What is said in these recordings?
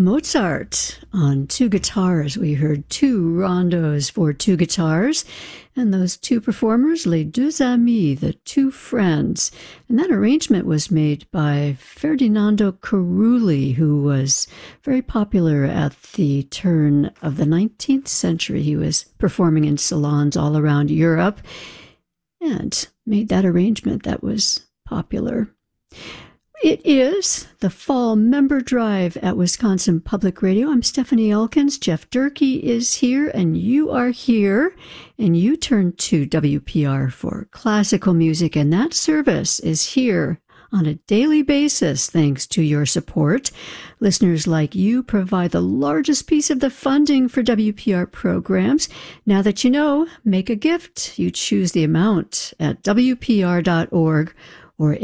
Mozart on two guitars. We heard two rondos for two guitars, and those two performers, Les Deux Amis, the two friends. And that arrangement was made by Ferdinando Carulli, who was very popular at the turn of the 19th century. He was performing in salons all around Europe and made that arrangement that was popular. It is the Fall Member Drive at Wisconsin Public Radio. I'm Stephanie Elkins. Jeff Durkee is here, and you are here. And you turn to WPR for classical music, and that service is here on a daily basis thanks to your support. Listeners like you provide the largest piece of the funding for WPR programs. Now that you know, make a gift. You choose the amount at WPR.org or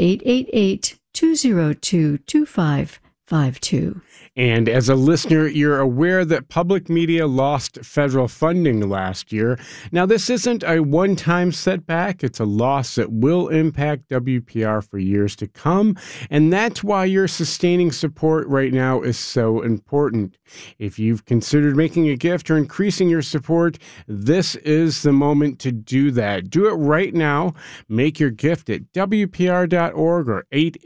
888-202-2552. And as a listener, you're aware that public media lost federal funding last year. Now, this isn't a one-time setback. It's a loss that will impact WPR for years to come. And that's why your sustaining support right now is so important. If you've considered making a gift or increasing your support, this is the moment to do that. Do it right now. Make your gift at WPR.org or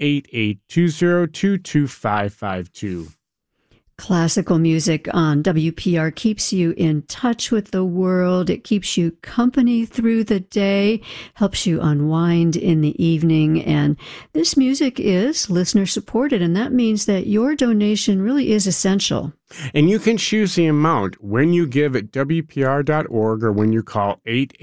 888-202-2552. Classical music on WPR keeps you in touch with the world. It keeps you company through the day, helps you unwind in the evening. And this music is listener supported, and that means that your donation really is essential. And you can choose the amount when you give at WPR.org or when you call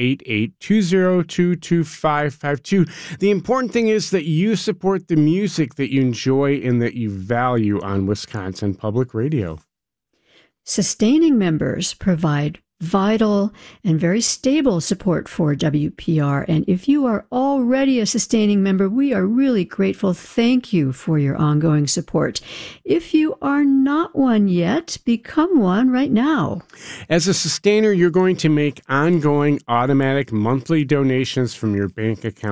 888-202-2552. The important thing is that you support the music that you enjoy and that you value on Wisconsin Public Radio. Sustaining members provide vital and very stable support for WPR. And if you are already a sustaining member, we are really grateful. Thank you for your ongoing support. If you are not one yet, become one right now. As a sustainer, you're going to make ongoing automatic monthly donations from your bank account